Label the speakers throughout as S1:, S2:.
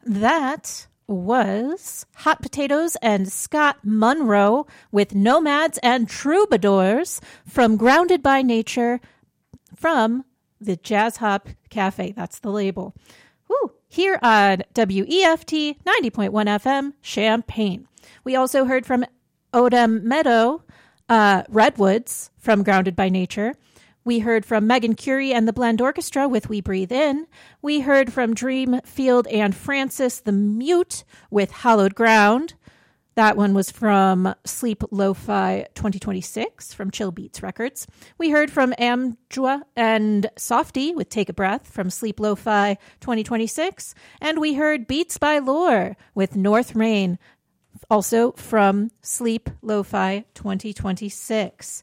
S1: That was Hot Potatoes and Scott Munro with Nomads and Troubadours from Grounded by Nature from the Jazz Hop Cafe. That's the label. Woo. Here on WEFT 90.1 FM, Champaign. We also heard from Odem Meadow, Redwoods from Grounded by Nature. We heard from Megan Curie and the Blend Orchestra with We Breathe In. We heard from Dreamfield and Francis the Mute with Hallowed Ground. That one was from Sleep Lo-Fi 2026 from Chill Beats Records. We heard from Amjua and Softy with Take a Breath from Sleep Lo-Fi 2026. And we heard Beats by Lore with North Rain, also from Sleep Lo-Fi 2026.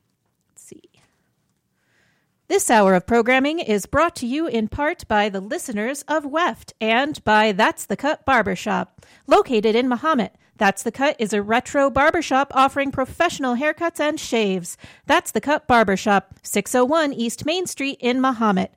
S1: This hour of programming is brought to you in part by the listeners of WEFT and by That's the Cut Barbershop, located in Mahomet. That's the Cut is a retro barbershop offering professional haircuts and shaves. That's the Cut Barbershop, 601 East Main Street in Mahomet,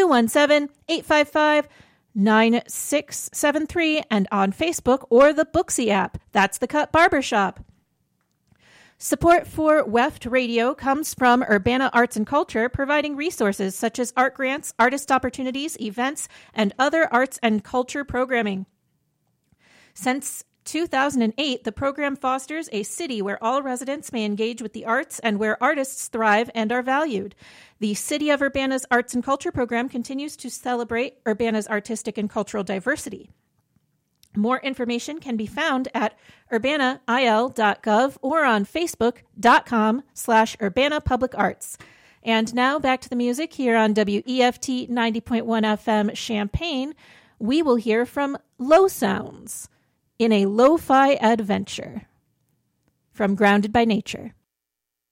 S1: 217-855-9673, and on Facebook or the Booksy app. That's the Cut Barbershop. Support for WEFT Radio comes from Urbana Arts and Culture, providing resources such as art grants, artist opportunities, events, and other arts and culture programming. Since 2008, the program fosters a city where all residents may engage with the arts and where artists thrive and are valued. The City of Urbana's Arts and Culture program continues to celebrate Urbana's artistic and cultural diversity. More information can be found at urbanail.gov or on facebook.com/Urbana Public Arts. And now back to the music here on WEFT 90.1 FM Champaign. We will hear from Low Sounds in a Lo-Fi Adventure from Grounded by Nature.